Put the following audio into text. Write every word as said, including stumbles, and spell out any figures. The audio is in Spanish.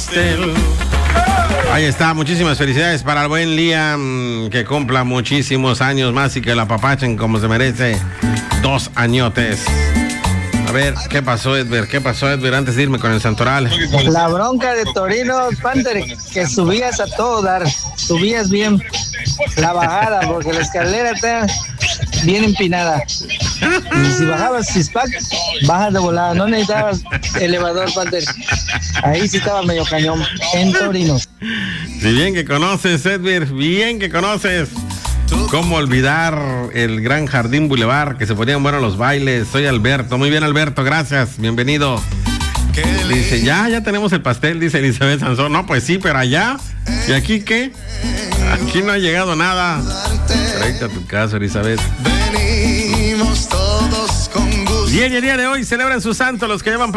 pastel. Ahí está, muchísimas felicidades para el buen Liam, que cumpla muchísimos años más y que la apapachen como se merece. Dos añotes. A ver, ¿qué pasó, Edver? ¿Qué pasó, Edver? Antes de irme con el Santoral. La bronca de Torino, Panther, que subías a todo dar, subías bien la bajada, porque la escalera está bien empinada. Y si bajabas Cispac, bajas de volada, no necesitabas elevador, Panther. Ahí sí estaba medio cañón, en Torino. Si bien que conoces, Edver, bien que conoces. ¿Cómo olvidar el Gran Jardín Boulevard, que se ponían buenos los bailes? Soy Alberto. Muy bien, Alberto, gracias. Bienvenido. Dice, ya, ya tenemos el pastel, dice Elizabeth Sansón. No, pues sí, pero allá. ¿Y aquí qué? Aquí no ha llegado nada. Tráete a tu casa, Elizabeth. Venimos todos con gusto. Bien, y el día de hoy celebran su santo los que llevan